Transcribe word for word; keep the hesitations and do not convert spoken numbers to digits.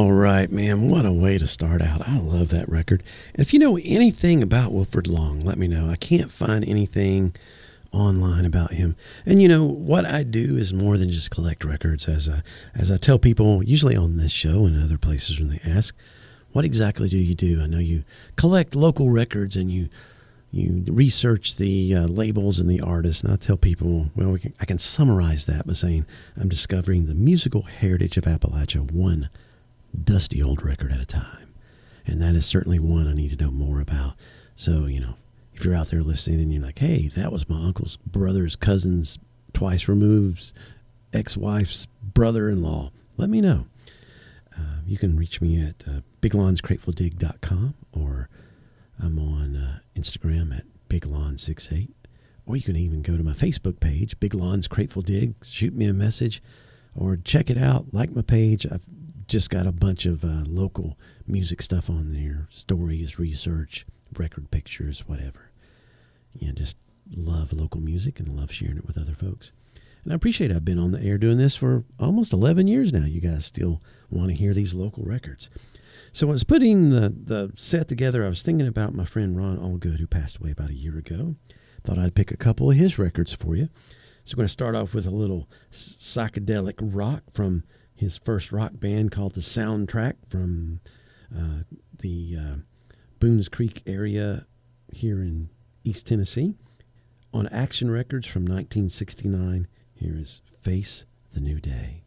All right, man. What a way to start out. I love that record. And if you know anything about Wilfred Long, let me know. I can't find anything online about him. And you know, what I do is more than just collect records. As I, as I tell people, usually on this show and other places when they ask, what exactly do you do? I know you collect local records and you you research the uh, labels and the artists. And I tell people, well, we can, I can summarize that by saying I'm discovering the musical heritage of Appalachia one dusty old record at a time. And that is certainly one I need to know more about. So, you know, if you're out there listening and you're like, hey, that was my uncle's brother's cousin's twice removed ex-wife's brother-in-law, let me know. Uh, you can reach me at uh, big lawns grateful dig dot com, or I'm on uh, Instagram at big lawn six eight, or you can even go to my Facebook page, Big Lawns Grateful Dig, shoot me a message, or check it out, like my page. I've just got a bunch of uh, local music stuff on there, stories, research, record pictures, whatever. You know, just love local music and love sharing it with other folks. And I appreciate it. I've been on the air doing this for almost eleven years now. You guys still want to hear these local records. So I was putting the, the set together. I was thinking about my friend Ron Allgood, who passed away about a year ago. Thought I'd pick a couple of his records for you. So I'm going to start off with a little psychedelic rock from his first rock band called The Soundtrack from uh, the uh, Boones Creek area here in East Tennessee. On Action Records from nineteen sixty-nine, here is Face the New Day.